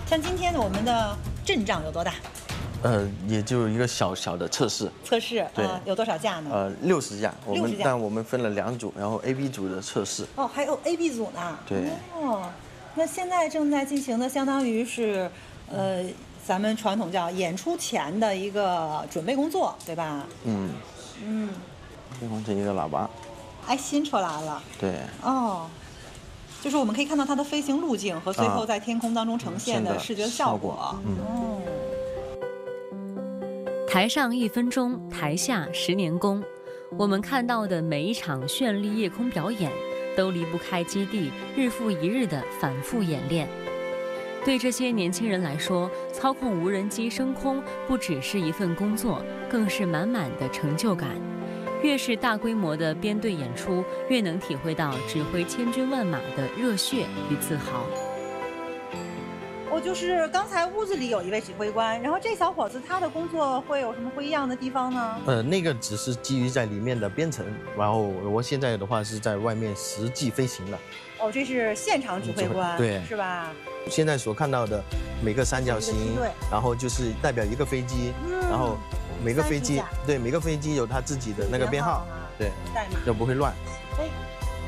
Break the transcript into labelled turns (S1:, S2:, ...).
S1: 像今天我们的阵仗有多大？
S2: 也就一个小小的测试。
S1: 测试，
S2: 对，
S1: 有多少架呢
S2: ？60架，但我们分了2组，然后 A、B 组的测试。
S1: 哦，还有 A、B 组呢。
S2: 对。
S1: 哦，那现在正在进行的，相当于是，咱们传统叫演出前的一个准备工作，对吧？
S2: 嗯。变换成一个喇叭。
S1: 哎，新出来了。
S2: 对。
S1: 哦。就是我们可以看到它的飞行路径和最后在天空当中呈现的视觉效果。
S3: 台上1分钟，台下10年功。我们看到的每一场绚丽夜空表演，都离不开基地日复一日的反复演练。对这些年轻人来说，操控无人机升空不只是一份工作，更是满满的成就感。越是大规模的编队演出，越能体会到指挥千军万马的热血与自豪。
S1: 我就是刚才屋子里有一位指挥官，然后这小伙子他的工作会有什么不一样的地方呢？
S4: 那个只是基于在里面的编程，然后我现在的话是在外面实际飞行的。
S1: 哦，这是现场指挥官，
S4: 对，
S1: 是吧？
S4: 现在所看到的每个三角形，然后就是代表一个飞机，然后每个飞机有它自己的那个编号，对，
S1: 代码
S4: 就不会乱。
S1: 哎。